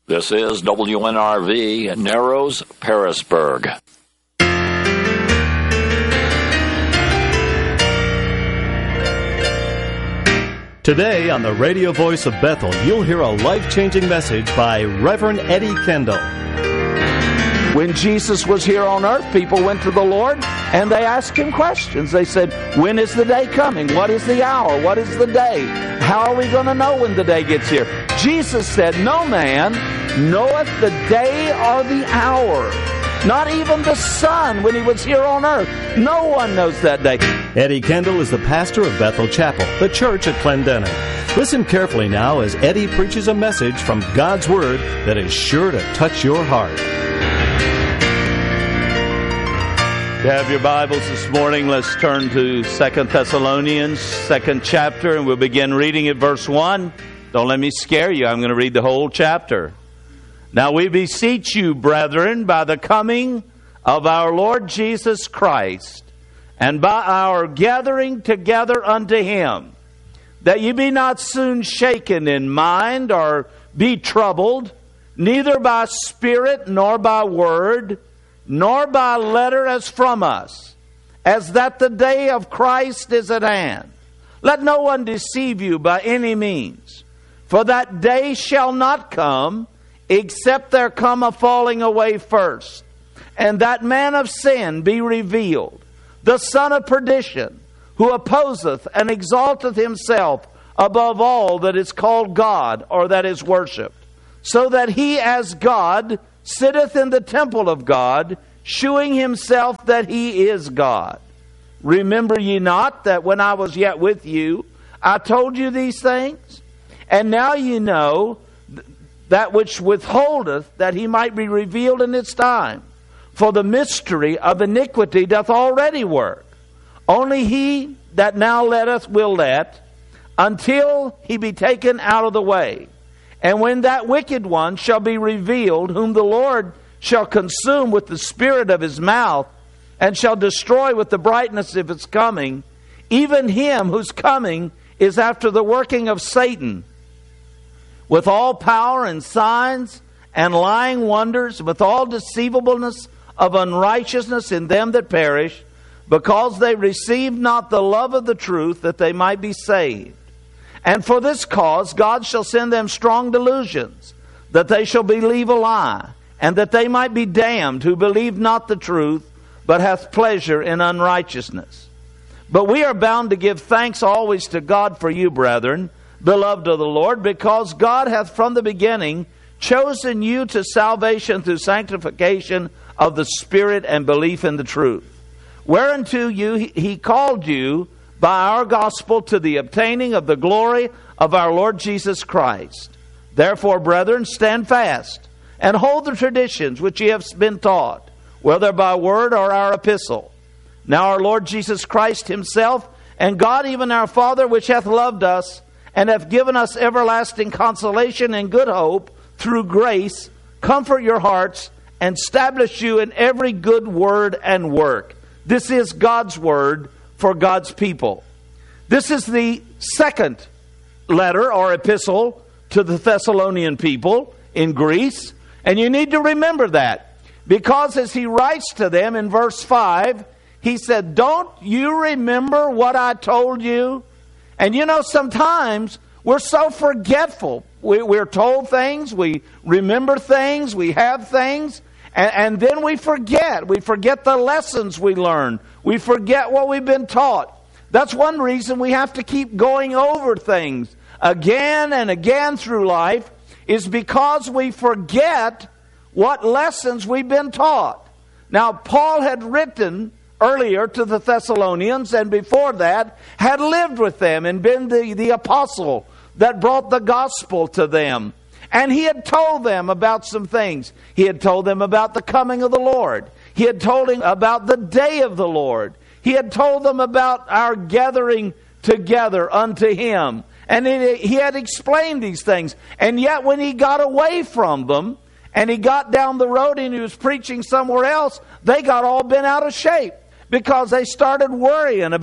This is WNRV, Narrows, Pearisburg. Today on the Radio Voice of Bethel, you'll hear a life-changing message by Reverend Eddie Kendall. When Jesus was here on earth, people went to the Lord and they asked Him questions. They said, when is the day coming? What is the hour? What is the day? How are we going to know when the day gets here? Jesus said, no man knoweth the day or the hour. Not even the Son when He was here on earth. No one knows that day. Eddie Kendall is the pastor of Bethel Chapel, the church at Clendening. Listen carefully now as Eddie preaches a message from God's Word that is sure to touch your heart. If you have your Bibles this morning, let's turn to 2 Thessalonians, 2nd chapter, and we'll begin reading at verse 1. Don't let me scare you. I'm going to read the whole chapter. Now we beseech you, brethren, by the coming of our Lord Jesus Christ, and by our gathering together unto Him, that ye be not soon shaken in mind, or be troubled, neither by spirit, nor by word, nor by letter as from us, as that the day of Christ is at hand. Let no one deceive you by any means, for that day shall not come, except there come a falling away first, and that man of sin be revealed, the son of perdition, who opposeth and exalteth himself above all that is called God, or that is worshipped, so that he as God sitteth in the temple of God, shewing himself that he is God. Remember ye not that when I was yet with you, I told you these things? And now ye know that which withholdeth, that he might be revealed in its time. For the mystery of iniquity doth already work. Only he that now letteth will let, until he be taken out of the way. And when that wicked one shall be revealed, whom the Lord shall consume with the spirit of his mouth, and shall destroy with the brightness of his coming, even him whose coming is after the working of Satan, with all power and signs and lying wonders, with all deceivableness of unrighteousness in them that perish, because they received not the love of the truth, that they might be saved. And for this cause God shall send them strong delusions, that they shall believe a lie, and that they might be damned who believe not the truth, but hath pleasure in unrighteousness. But we are bound to give thanks always to God for you, brethren, beloved of the Lord, because God hath from the beginning chosen you to salvation through sanctification of the Spirit and belief in the truth, whereunto He called you by our gospel to the obtaining of the glory of our Lord Jesus Christ. Therefore, brethren, stand fast, and hold the traditions which ye have been taught, whether by word or our epistle. Now our Lord Jesus Christ Himself, and God even our Father, which hath loved us, and hath given us everlasting consolation and good hope through grace, comfort your hearts, and establish you in every good word and work. This is God's word for God's people. This is the second letter or epistle to the Thessalonian people in Greece. And you need to remember that, because as he writes to them in verse 5, he said, don't you remember what I told you? And you know, sometimes we're so forgetful. We're told things, we remember things, we have things, and then we forget. We forget the lessons we learned. We forget what we've been taught. That's one reason we have to keep going over things again and again through life, is because we forget what lessons we've been taught. Now, Paul had written earlier to the Thessalonians, and before that had lived with them and been the apostle that brought the gospel to them. And he had told them about some things. He had told them about the coming of the Lord. He had told them about the day of the Lord. He had told them about our gathering together unto Him. And he had explained these things. And yet when he got away from them, and he got down the road and he was preaching somewhere else, they got all bent out of shape, because they started worrying about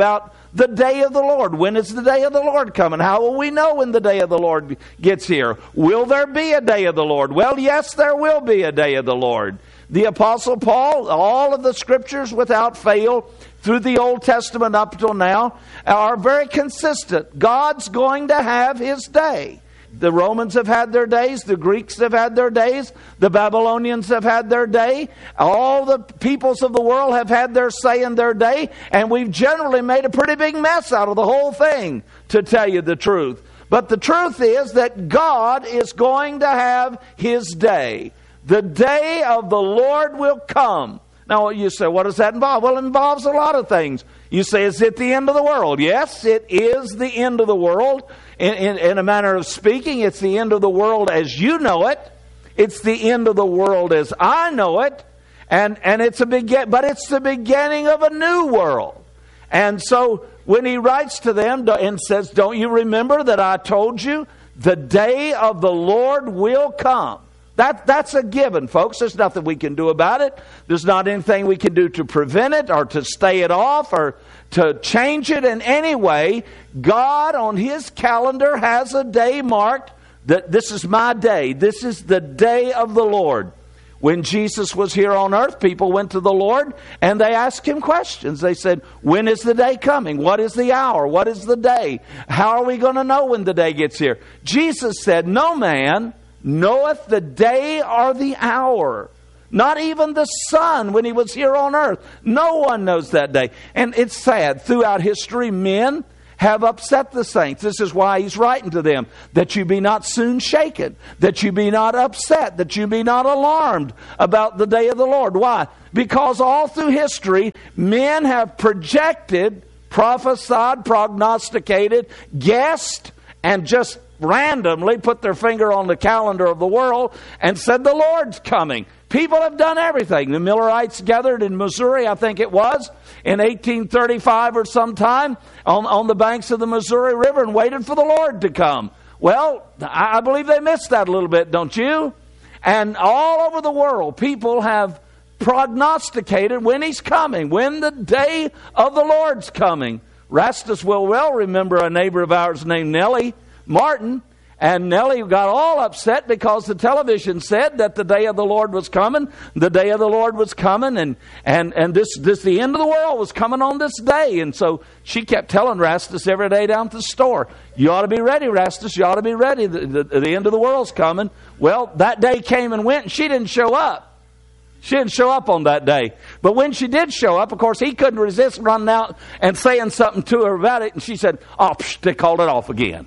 the day of the Lord. When is the day of the Lord coming? How will we know when the day of the Lord gets here? Will there be a day of the Lord? Well, yes, there will be a day of the Lord. The Apostle Paul, all of the Scriptures without fail, through the Old Testament up till now, are very consistent. God's going to have His day. The Romans have had their days. The Greeks have had their days. The Babylonians have had their day. All the peoples of the world have had their say in their day. And we've generally made a pretty big mess out of the whole thing, to tell you the truth. But the truth is that God is going to have His day. The day of the Lord will come. Now, you say, what does that involve? Well, it involves a lot of things. You say, is it the end of the world? Yes, it is the end of the world. In a manner of speaking, it's the end of the world as you know it. It's the end of the world as I know it. And it's but it's the beginning of a new world. And so when he writes to them and says, don't you remember that I told you the day of the Lord will come? That's a given, folks. There's nothing we can do about it. There's not anything we can do to prevent it or to stay it off or to change it in any way. God on His calendar has a day marked that this is my day. This is the day of the Lord. When Jesus was here on earth, people went to the Lord and they asked Him questions. They said, when is the day coming? What is the hour? What is the day? How are we going to know when the day gets here? Jesus said, no man knoweth the day or the hour. Not even the Son when He was here on earth. No one knows that day. And it's sad. Throughout history, men have upset the saints. This is why He's writing to them, that you be not soon shaken, that you be not upset, that you be not alarmed about the day of the Lord. Why? Because all through history, men have projected, prophesied, prognosticated, guessed, and just randomly put their finger on the calendar of the world and said the Lord's coming. People have done everything. The Millerites gathered in Missouri, I think it was, in 1835 or sometime on the banks of the Missouri River and waited for the Lord to come. Well, I believe they missed that a little bit, don't you? And all over the world, people have prognosticated when He's coming, when the day of the Lord's coming. Rastus will well remember a neighbor of ours named Nellie Martin, and Nellie got all upset because the television said that the day of the Lord was coming. The day of the Lord was coming, and this the end of the world was coming on this day. And so she kept telling Rastus every day down at the store, you ought to be ready, Rastus, you ought to be ready. The end of the world's coming. Well, that day came and went, and she didn't show up. She didn't show up on that day. But when she did show up, of course, he couldn't resist running out and saying something to her about it. And she said, oh, they called it off again.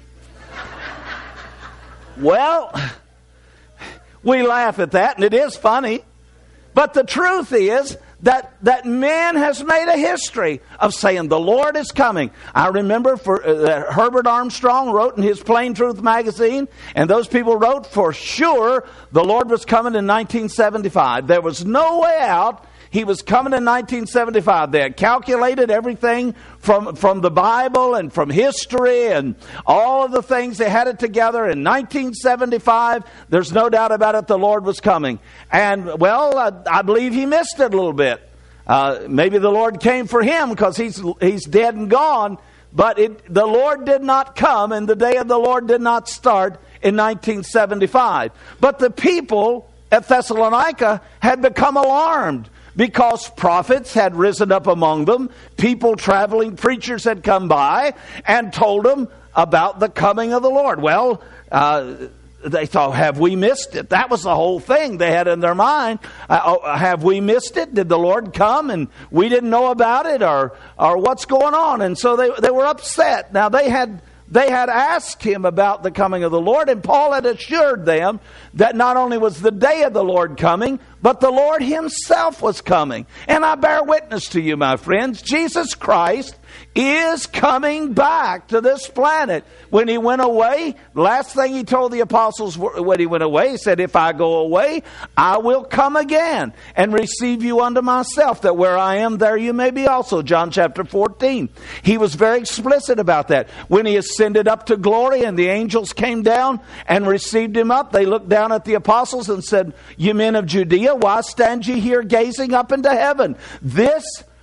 Well, we laugh at that, and it is funny. But the truth is that man has made a history of saying the Lord is coming. I remember Herbert Armstrong wrote in his Plain Truth magazine, and those people wrote for sure the Lord was coming in 1975. There was no way out. He was coming in 1975. They had calculated everything from the Bible and from history and all of the things. They had it together. In 1975, there's no doubt about it, the Lord was coming. And, well, I believe he missed it a little bit. Maybe the Lord came for him because he's dead and gone. But the Lord did not come, and the day of the Lord did not start in 1975. But the people at Thessalonica had become alarmed, because prophets had risen up among them. People traveling, preachers had come by and told them about the coming of the Lord. Well, they thought, have we missed it? That was the whole thing they had in their mind. Have we missed it? Did the Lord come and we didn't know about it? Or what's going on? And so they were upset. Now they had asked him about the coming of the Lord, and Paul had assured them that not only was the day of the Lord coming, but the Lord Himself was coming. And I bear witness to you, my friends, Jesus Christ is coming back to this planet. When He went away, last thing He told the apostles when He went away, He said, if I go away, I will come again and receive you unto myself, that where I am, there you may be also. John chapter 14. He was very explicit about that. When He ascended up to glory and the angels came down and received Him up, they looked down at the apostles and said, ye men of Judea, why stand ye here gazing up into heaven? This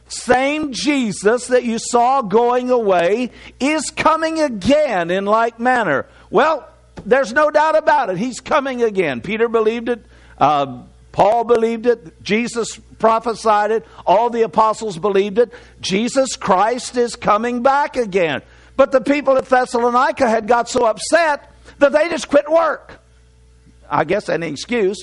same Jesus that you saw going away is coming again in like manner. Well, there's no doubt about it. He's coming again. Peter believed it. Paul believed it. Jesus prophesied it. All the apostles believed it. Jesus Christ is coming back again. But the people at Thessalonica had got so upset that they just quit work. I guess any excuse.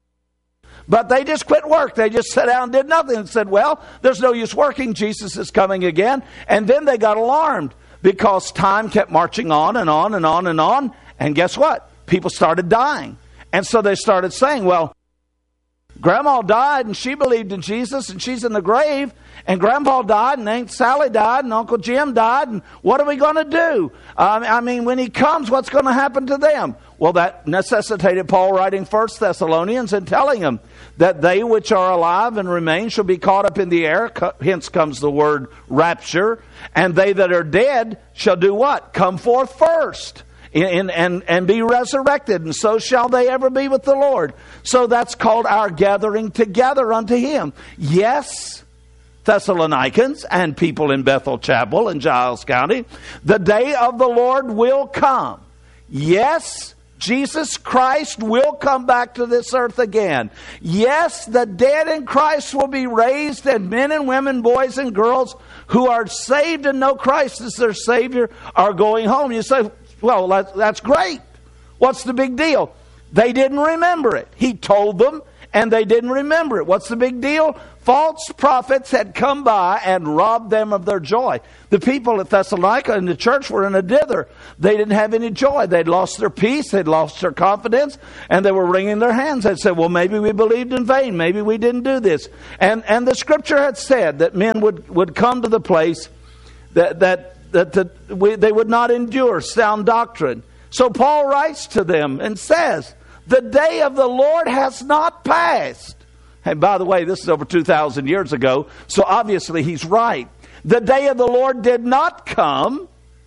But they just quit work. They just sat down and did nothing and said, well, there's no use working. Jesus is coming again. And then they got alarmed because time kept marching on and on and on and on. And guess what? People started dying. And so they started saying, well, Grandma died and she believed in Jesus and she's in the grave. And Grandpa died and Aunt Sally died and Uncle Jim died. And what are we going to do? I mean, when he comes, what's going to happen to them? Well, that necessitated Paul writing 1 Thessalonians and telling them that they which are alive and remain shall be caught up in the air. Hence comes the word rapture. And they that are dead shall do what? Come forth first. And be resurrected, and so shall they ever be with the Lord. So that's called our gathering together unto Him. Yes, Thessalonians and people in Bethel Chapel in Giles County, the day of the Lord will come. Yes, Jesus Christ will come back to this earth again. Yes, the dead in Christ will be raised, and men and women, boys and girls who are saved and know Christ as their Savior are going home. You say, well, that's great. What's the big deal? They didn't remember it. He told them, and they didn't remember it. What's the big deal? False prophets had come by and robbed them of their joy. The people at Thessalonica and the church were in a dither. They didn't have any joy. They'd lost their peace. They'd lost their confidence. And they were wringing their hands. They'd said, well, maybe we believed in vain. Maybe we didn't do this. And the Scripture had said that men would come to the place that they would not endure sound doctrine. So Paul writes to them and says, the day of the Lord has not passed. And by the way, this is over 2,000 years ago, so obviously he's right. The day of the Lord did not come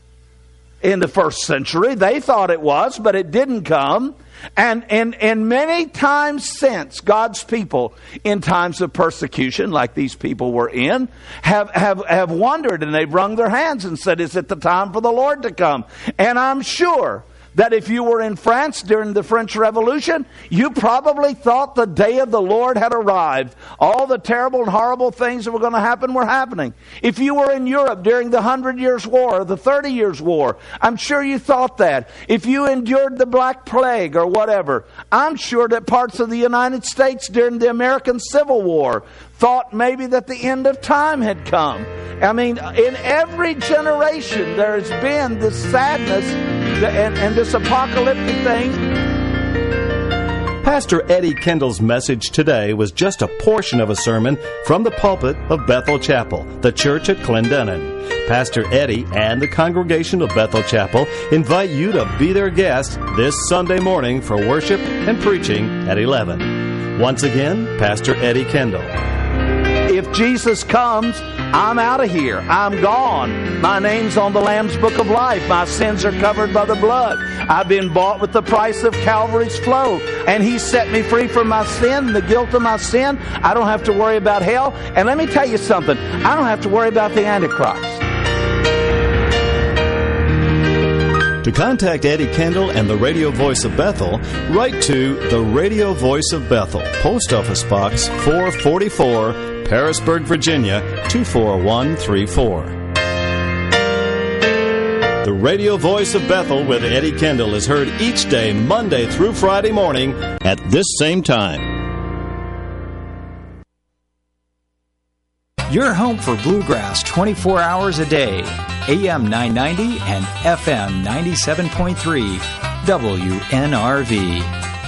in the first century. They thought it was, but it didn't come. And many times since, God's people, in times of persecution, like these people were in, have wondered, and they've wrung their hands and said, is it the time for the Lord to come? And I'm sure that if you were in France during the French Revolution, you probably thought the day of the Lord had arrived. All the terrible and horrible things that were going to happen were happening. If you were in Europe during the 100 Years' War or the 30 Years' War, I'm sure you thought that. If you endured the Black Plague or whatever, I'm sure that parts of the United States during the American Civil War thought maybe that the end of time had come. I mean, in every generation there has been this sadness and this apocalyptic thing. Pastor Eddie Kendall's message today was just a portion of a sermon from the pulpit of Bethel Chapel, the church at Clendenin. Pastor Eddie and the congregation of Bethel Chapel invite you to be their guest this Sunday morning for worship and preaching at 11. Once again, Pastor Eddie Kendall. If Jesus comes, I'm out of here. I'm gone. My name's on the Lamb's Book of Life. My sins are covered by the blood. I've been bought with the price of Calvary's flow. And He set me free from my sin, the guilt of my sin. I don't have to worry about hell. And let me tell you something. I don't have to worry about the Antichrist. To contact Eddie Kendall and the Radio Voice of Bethel, write to the Radio Voice of Bethel, Post Office Box 444, Harrisburg, Virginia 24134. The Radio Voice of Bethel with Eddie Kendall is heard each day, Monday through Friday morning at this same time. Your home for bluegrass 24 hours a day. AM 990 and FM 97.3 WNRV.